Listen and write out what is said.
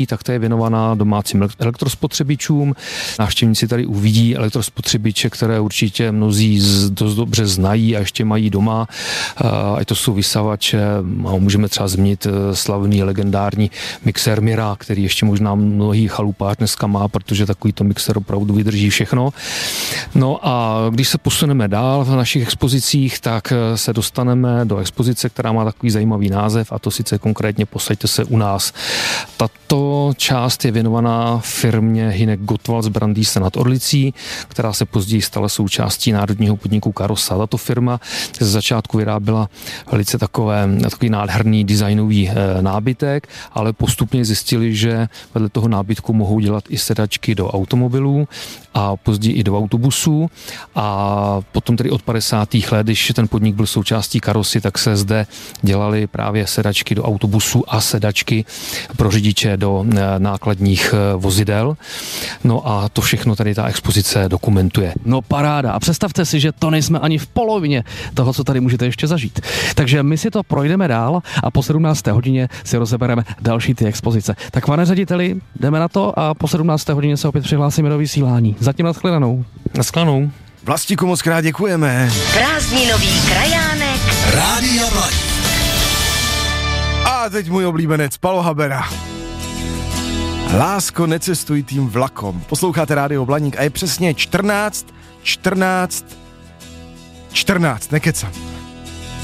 tak to je věnovaná domácím elektrospotřebičům. Návštěvníci tady uvidí elektrospotřebiče, které určitě mnozí dost dobře znají a ještě mají doma. Ať to jsou vysavače, můžeme třeba zmínit slavný legendární mixér Mira, který ještě možná mnohý chalupář dneska má, protože takovýto mixér opravdu vydrží všechno. No a když se posuneme dál v našich expozicích, tak se dostaneme do expozice, která má takový zajímavý název, a to sice konkrétně Posaďte se u nás. Tato část je věnovaná firmě Hynek Gottwald z Brandýse nad Orlicí, která se později stala součástí národního podniku Karosa. Tato firma ze začátku vyráběla velice takový nádherný designový nábytek, ale postupně zjistili, že vedle toho nábytku mohou dělat i sedačky do automobilů a později i do autobusů. A potom tedy od 50. let, když ten podnik byl součástí Karosy, tak se zde dělaly právě sedačky do autobusů a sedačky pro řidiče do nákladních vozidel. No a to všechno tady ta expozice dokumentuje. No paráda. A představte si, že to nejsme ani v polovině toho, co tady můžete ještě zažít. Takže my si to projdeme dál a po 17. hodině si rozebereme další ty expozice. Tak pane řediteli, jdeme na to a po 17. hodině se opět přihlásíme do vysílání. Zatím nashledanou. Nashledanou. Vlastíku, moc krát děkujeme. Prázdninový krajánek Rádia Blaník. A teď můj oblíbenec Palo Habera. Lásko, necestuj tím vlakom. Posloucháte Rádio Blaník a je přesně 14, nekecám.